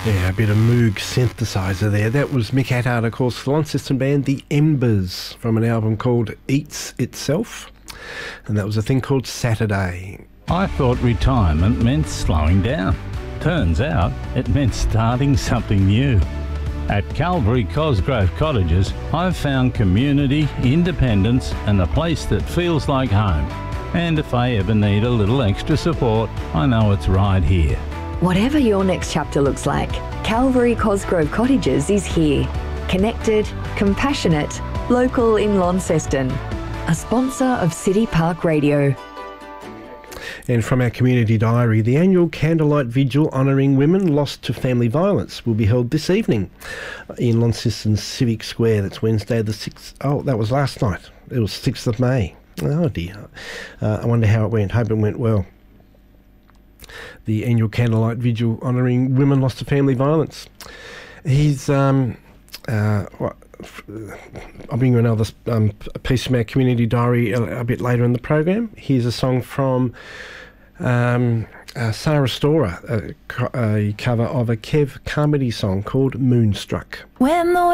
Yeah, a bit of Moog synthesizer there. That was Mick Hattard, of course, the Launceston band, The Embers, from an album called Eats Itself. And that was a thing called Saturday. I thought retirement meant slowing down. Turns out it meant starting something new. At Calvary Cosgrove Cottages, I've found community, independence and a place that feels like home. And if I ever need a little extra support, I know it's right here. Whatever your next chapter looks like, Calvary Cosgrove Cottages is here. Connected, compassionate, local in Launceston. A sponsor of City Park Radio. And from our community diary, the annual candlelight vigil honouring women lost to family violence will be held this evening in Launceston Civic Square. That's Wednesday the 6th. Oh, that was last night. It was 6th of May. Oh dear. I wonder how it went. Hope it went well. The annual candlelight vigil honouring women lost to family violence. He's I'll bring you another piece from our community diary a bit later in the program. Here's a song from Sarah Storer, a cover of a Kev Carmody song called Moonstruck. When the